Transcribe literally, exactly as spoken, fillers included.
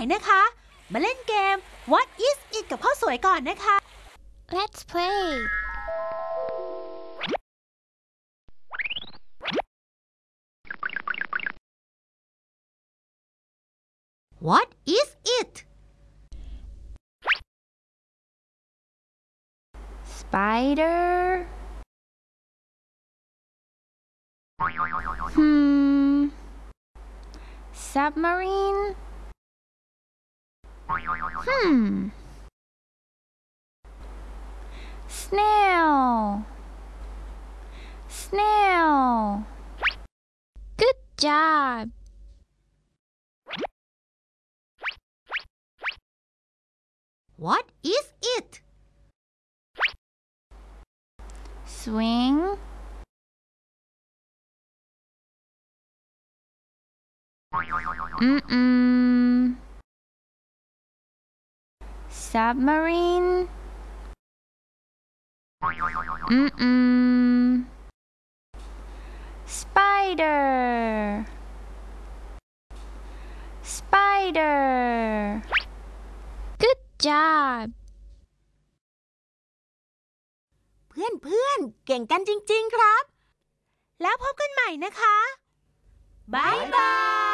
นะคะ มาเล่นเกม What is it กับข้าวสวยก่อนนะคะ Let's play. What is it? Spider. Hmm. Submarine. Hmm. Snail. Snail. Good job. What is it? Swing. Mm-mm. Submarine. Mm-mm. Spider. Spider. Good job. เพื่อนเพื่อนเก่งกันจริงๆครับ แล้วพบกันใหม่นะคะ บ๊ายบาย